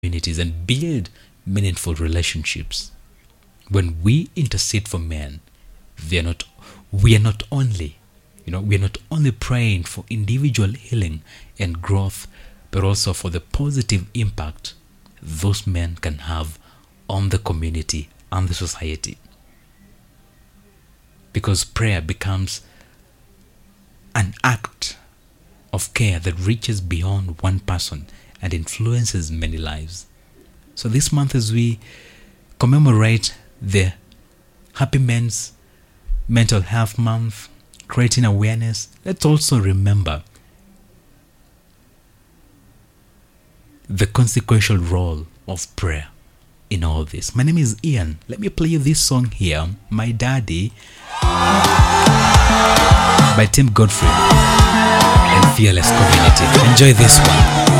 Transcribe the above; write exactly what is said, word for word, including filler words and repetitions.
communities and build meaningful relationships. When we intercede for men, they are not, we are not only, you know, we are not only praying for individual healing and growth, but also for the positive impact those men can have on the community and the society. Because prayer becomes an act of care that reaches beyond one person and influences many lives. So this month, as we commemorate the Happy Men's Mental Health Month, creating awareness, let's also remember the consequential role of prayer in all this. My name is Ian. Let me play you this song here, My Daddy, by Tim Godfrey and Fearless Community. Enjoy this one.